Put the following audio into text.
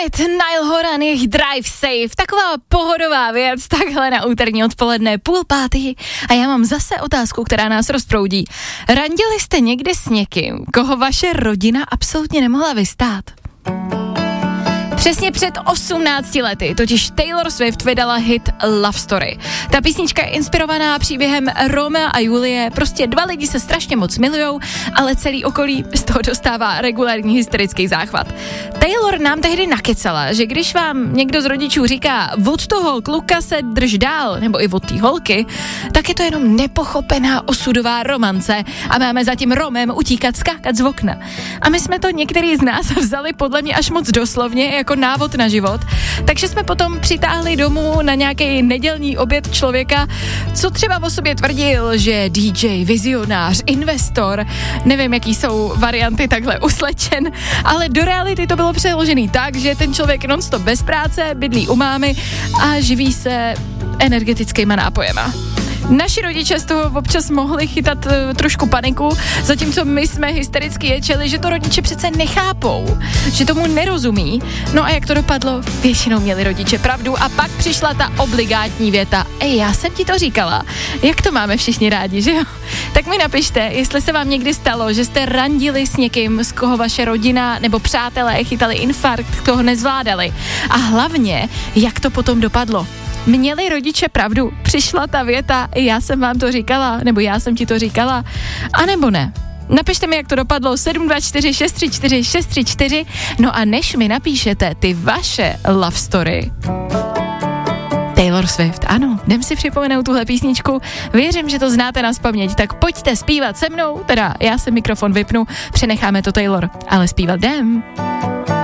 Smith, Niall Horan, jejich Drive Safe, taková pohodová věc, takhle na úterní odpoledne, 4:30. A já mám zase otázku, která nás rozproudí. Randili jste někdy s někým, koho vaše rodina absolutně nemohla vystát? Přesně před 18 lety totiž Taylor Swift vydala hit Love Story. Ta písnička je inspirovaná příběhem Romea a Julie, prostě dva lidi se strašně moc milujou, ale celý okolí z toho dostává regulární hysterický záchvat. Taylor nám tehdy nakecala, že když vám někdo z rodičů říká od toho kluka se drž dál, nebo i od té holky, tak je to jenom nepochopená osudová romance a máme za tím Romem utíkat, skákat z okna. A my jsme to některý z nás vzali podle mě až moc doslovně, jako návod na život, takže jsme potom přitáhli domů na nějaký nedělní oběd člověka, co třeba o sobě tvrdil, že DJ, vizionář, investor, nevím, jaký jsou varianty takhle uslečen, ale do reality to bylo přeložený tak, že ten člověk non-stop bez práce, bydlí u mámy a živí se energetickýma nápojema. Naši rodiče z toho občas mohli chytat trošku paniku, zatímco my jsme hystericky ječeli, že to rodiče přece nechápou, že tomu nerozumí. No a jak to dopadlo? Většinou měli rodiče pravdu a pak přišla ta obligátní věta. Já jsem ti to říkala. Jak to máme všichni rádi, že jo? Tak mi napište, jestli se vám někdy stalo, že jste randili s někým, z koho vaše rodina nebo přátelé chytali infarkt, toho nezvládali. A hlavně, jak to potom dopadlo. Měli rodiče pravdu? Přišla ta věta, já jsem vám to říkala, nebo já jsem ti to říkala, anebo ne? Napište mi, jak to dopadlo, 724 634 634, no a než mi napíšete ty vaše love story. Taylor Swift, ano, jdem si připomenout tuhle písničku, věřím, že to znáte nazpaměť, tak pojďte zpívat se mnou, teda já si mikrofon vypnu, přenecháme to Taylor, ale zpívat jdem.